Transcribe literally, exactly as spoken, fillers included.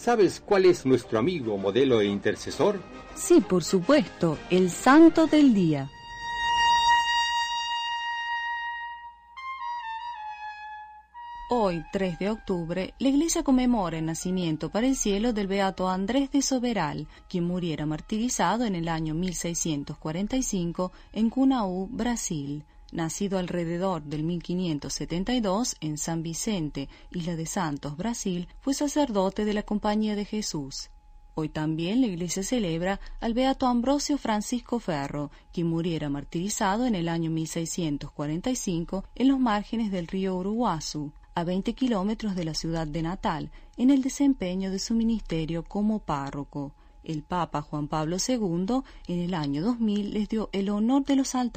¿sabes cuál es nuestro amigo, modelo e intercesor? Sí, por supuesto, el santo del día. Hoy, tres de octubre, la Iglesia conmemora el nacimiento para el cielo del beato Andrés de Soberal, quien muriera martirizado en el año mil seiscientos cuarenta y cinco en Cunaú, Brasil. Nacido alrededor del mil quinientos setenta y dos en San Vicente, Isla de Santos, Brasil, fue sacerdote de la Compañía de Jesús. Hoy también la Iglesia celebra al beato Ambrosio Francisco Ferro, quien muriera martirizado en el año mil seiscientos cuarenta y cinco en los márgenes del río Uruguazú, a veinte kilómetros de la ciudad de Natal, en el desempeño de su ministerio como párroco. El Papa Juan Pablo segundo, en el año dos mil, les dio el honor de los altares.